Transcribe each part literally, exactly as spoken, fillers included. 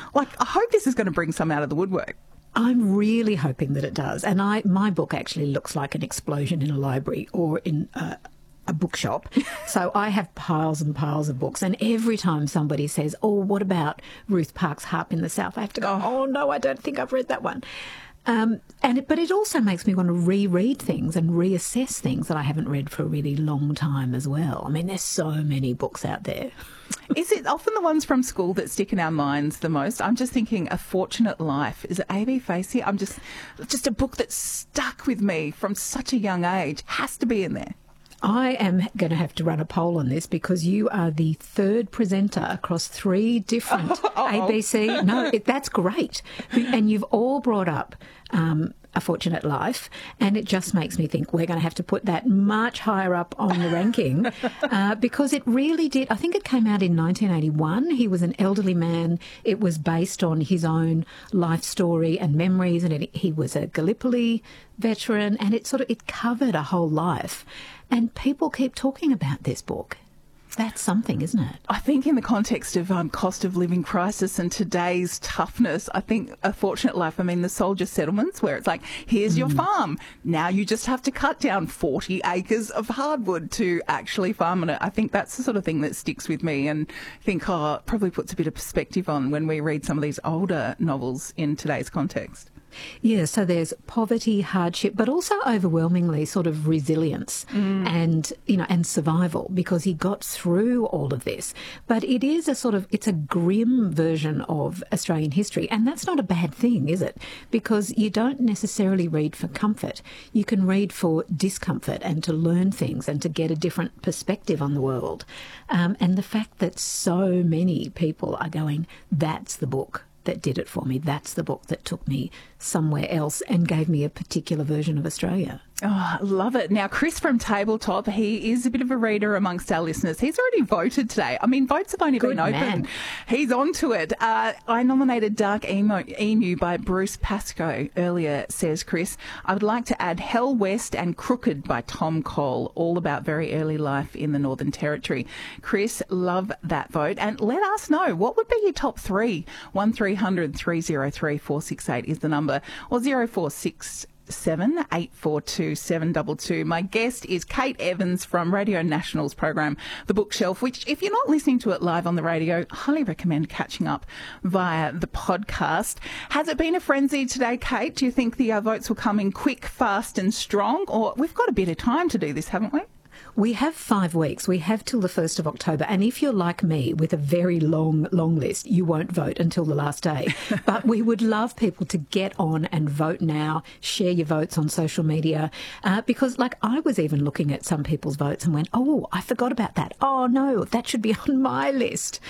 Like, I hope this is going to bring some out of the woodwork. I'm really hoping that it does. And I, my book actually looks like an explosion in a library or in a, a bookshop. So I have piles and piles of books. And every time somebody says, oh, what about Ruth Park's Harp in the South? I have to go, oh, no, I don't think I've read that one. Um, and it, but it also makes me want to reread things and reassess things that I haven't read for a really long time as well. I mean, there's so many books out there. Is it often the ones from school that stick in our minds the most? I'm just thinking A Fortunate Life. Is it A B Facey? I'm just, just a book that stuck with me from such a young age. Has to be in there. I am going to have to run a poll on this because you are the third presenter across three different Uh-oh. A B C. No, it, that's great. And you've all brought up um, A Fortunate Life, and it just makes me think we're going to have to put that much higher up on the ranking uh, because it really did. I think it came out in nineteen eighty-one. He was an elderly man. It was based on his own life story and memories, and it, he was a Gallipoli veteran, and it sort of it covered a whole life. And people keep talking about this book. That's something, isn't it? I think in the context of um, cost of living crisis and today's toughness, I think A Fortunate Life, I mean, the soldier settlements where it's like, here's mm. your farm. Now you just have to cut down forty acres of hardwood to actually farm on it. I think that's the sort of thing that sticks with me and I think oh, it probably puts a bit of perspective on when we read some of these older novels in today's context. Yeah, so there's poverty, hardship, but also overwhelmingly sort of resilience mm. and, you know, and survival because he got through all of this. But it is a sort of, it's a grim version of Australian history. And that's not a bad thing, is it? Because you don't necessarily read for comfort. You can read for discomfort and to learn things and to get a different perspective on the world. Um, and the fact that so many people are going, that's the book that did it for me. That's the book that took me somewhere else and gave me a particular version of Australia. Oh, I love it. Now, Chris from Tabletop, he is a bit of a reader amongst our listeners. He's already voted today. I mean, votes have only Good been open. Man. He's on to it. Uh, I nominated Dark Emo, Emu by Bruce Pascoe earlier, says Chris. I would like to add Hell West and Crooked by Tom Cole, all about very early life in the Northern Territory. Chris, love that vote. And let us know, what would be your top three? one three hundred three oh three four six eight is the number, or zero four six seven eight four two seven two two. My guest is Kate Evans from Radio National's program The Bookshelf, which if you're not listening to it live on the radio, I highly recommend catching up via the podcast. Has it been a frenzy today, Kate? Do you think the uh, votes will come in quick, fast and strong? Or we've got a bit of time to do this, haven't we? We have five weeks. We have till the first of October. And if you're like me with a very long, long list, you won't vote until the last day. But we would love people to get on and vote now, share your votes on social media. Uh, because, like, I was even looking at some people's votes and went, oh, I forgot about that. Oh, no, that should be on my list.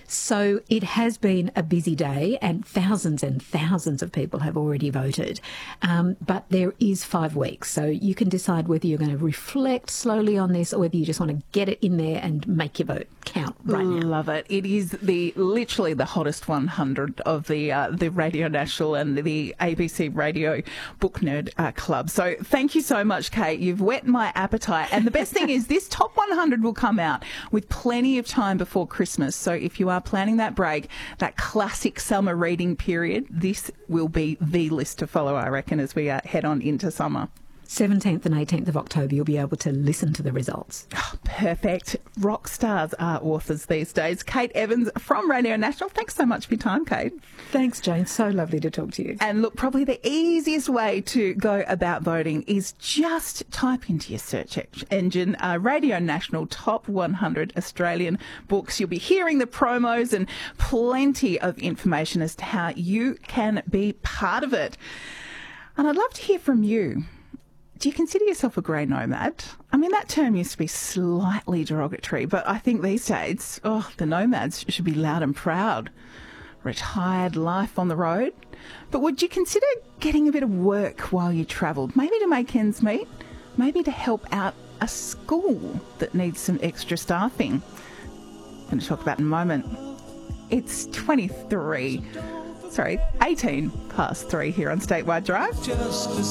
So it has been a busy day and thousands and thousands of people have already voted. Um, but there is five weeks. So you can decide whether you're going to reflect slowly on this or whether you just want to get it in there and make your vote count right now. Love it. It is the literally the hottest one hundred of the uh, the Radio National and the A B C Radio Book Nerd uh, Club. So thank you so much, Kate. You've whet my appetite. And the best thing is this top one hundred will come out with plenty of time before Christmas. So if you are planning that break, that classic summer reading period, this will be the list to follow, I reckon, as we uh, head on into summer. seventeenth and eighteenth of October, you'll be able to listen to the results. Oh, perfect. Rock stars are authors these days. Kate Evans from Radio National. Thanks so much for your time, Kate. Thanks, Jane. So lovely to talk to you. And look, probably the easiest way to go about voting is just type into your search engine uh, Radio National Top one hundred Australian Books. You'll be hearing the promos and plenty of information as to how you can be part of it. And I'd love to hear from you. Do you consider yourself a grey nomad? I mean, that term used to be slightly derogatory, but I think these days, oh, the nomads should be loud and proud. Retired life on the road. But would you consider getting a bit of work while you travelled? Maybe to make ends meet? Maybe to help out a school that needs some extra staffing? I'm going to talk about in a moment. It's twenty-three, sorry, eighteen past three here on Statewide Drive.